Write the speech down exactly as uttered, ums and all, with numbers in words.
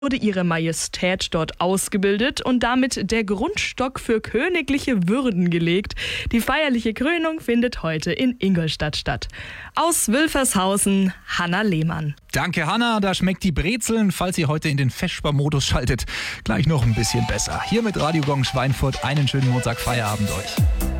wurde ihre Majestät dort ausgebildet und damit der Grundstock für königliche Würden gelegt. Die feierliche Krönung findet heute in Ingolstadt statt. Aus Wülfershausen, Hanna Lehmann. Danke, Hanna. Da schmeckt die Brezeln, falls ihr heute in den Festsparmodus schaltet, gleich noch ein bisschen besser. Hier mit Radio Gong Schweinfurt einen schönen Montagfeierabend euch.